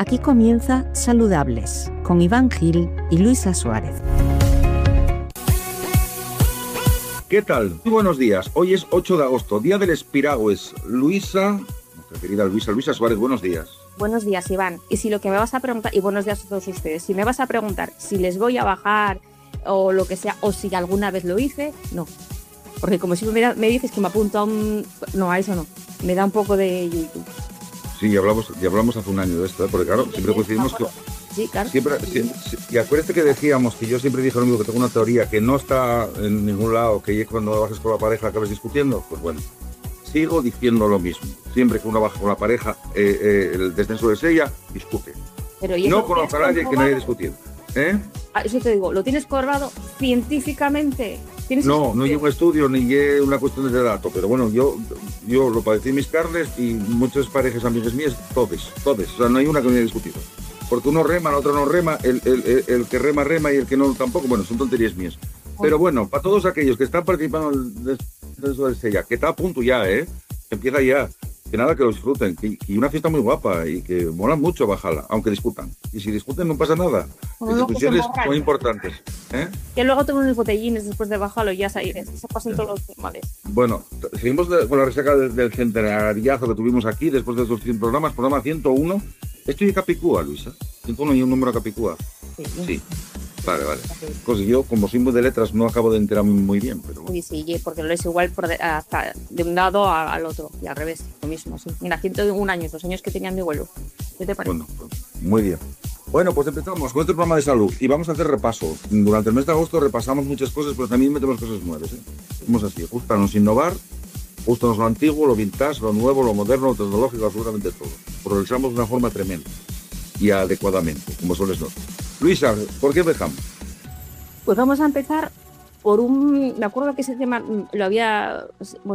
Aquí comienza Saludables, con Iván Gil y Luisa Suárez. ¿Qué tal? Muy buenos días. Hoy es 8 de agosto, día del espirago. Es Luisa, nuestra querida Luisa Suárez, buenos días. Buenos días, Iván. Y si lo que me vas a preguntar, y buenos días a todos ustedes, si me vas a preguntar si les voy a bajar o lo que sea, o si alguna vez lo hice, no. Porque como si me dices que me apunto a un... No, a eso no. Me da un poco de YouTube. Sí, ya hablamos hace un año de esto, porque claro, siempre coincidimos que... Sí, claro. Y acuérdate que decíamos que yo siempre dije lo mismo, que tengo una teoría que no está en ningún lado, que cuando bajes con la pareja acabes discutiendo. Pues bueno, sigo diciendo lo mismo. Siempre que uno baja con la pareja, el descenso de ella, discute. Pero no conozco a nadie que no haya discutido. Eso te digo, ¿lo tienes comprobado científicamente? No hay un estudio ni una cuestión de dato, pero bueno, yo lo padecí en mis carnes y muchas parejas amigas mías, todos, o sea, no hay una que no haya discutido. Porque uno rema, la otra no rema, el que rema y el que no tampoco, bueno, son tonterías mías. Pero bueno, para todos aquellos que están participando en el descenso de Sella, que está a punto ya, empieza ya, que nada, que lo disfruten, y una fiesta muy guapa y que mola mucho bajarla, aunque discutan. Y si discuten no pasa nada, las discusiones son importantes. Que luego tengo unos botellines después de bajarlo y ya se pasan todos los males. Bueno, seguimos con la resaca del centenariazo que tuvimos aquí después de estos 100 programas, programa 101. Esto es Capicúa, Luisa. 101 y un número Capicúa. Sí. Vale. Pues yo, como soy muy de letras, no acabo de enterarme muy bien, pero bueno. Sí, porque lo es igual hasta de un lado al otro y al revés, lo mismo. Sí. Mira, 101 años, los años que tenían mi abuelo. ¿Qué te parece? Bueno, pues, muy bien. Bueno, pues empezamos con este programa de salud y vamos a hacer repaso. Durante el mes de agosto repasamos muchas cosas, pero también metemos cosas nuevas. Somos así, gustanos innovar, gustanos lo antiguo, lo vintage, lo nuevo, lo moderno, lo tecnológico, absolutamente todo. Progresamos de una forma tremenda y adecuadamente, como suele ser. Luisa, ¿por qué empezamos? Pues vamos a empezar por me acuerdo que ese tema lo había,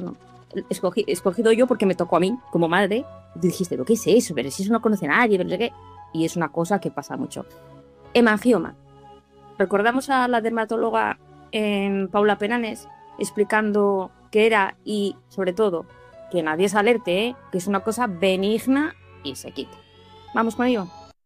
escogido yo porque me tocó a mí, como madre. Dijiste, ¿pero qué es eso? Pero si eso no conoce a nadie, pero qué. Y es una cosa que pasa mucho. Hemangioma. Recordamos a la dermatóloga Paula Penanes explicando qué era y, sobre todo, que nadie se alerte, que es una cosa benigna y se quita. ¿Vamos con ello?